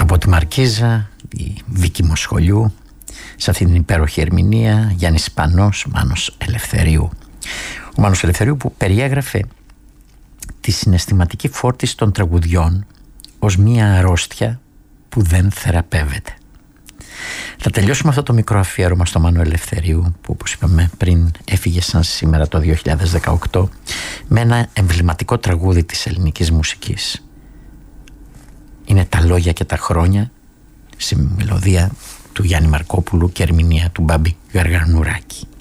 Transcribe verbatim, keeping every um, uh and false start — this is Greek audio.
Από τη Μαρκίζα, η Βίκη Μοσχολιού, σε αυτήν την υπέροχη ερμηνεία Γιάννης Σπανός, Μάνος Ελευθερίου. Ο Μάνος Ελευθερίου που περιέγραφε τη συναισθηματική φόρτιση των τραγουδιών ως μία αρρώστια που δεν θεραπεύεται. Θα τελειώσουμε αυτό το μικρό αφιέρωμα στο Μάνο Ελευθερίου, που όπως είπαμε πριν έφυγε σαν σήμερα το δύο χιλιάδες δεκαοκτώ, με ένα εμβληματικό τραγούδι της ελληνικής μουσικής. Είναι τα λόγια και τα χρόνια, σε μελωδία του Γιάννη Μαρκόπουλου και ερμηνεία του Μπάμπη Γαργανουράκη.